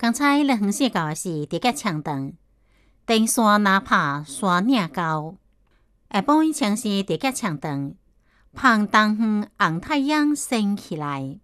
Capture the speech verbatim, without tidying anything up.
刚才日远时到是直接长长，登山哪怕山岭高，下晡像是直接长长，旁东远红太阳升起来。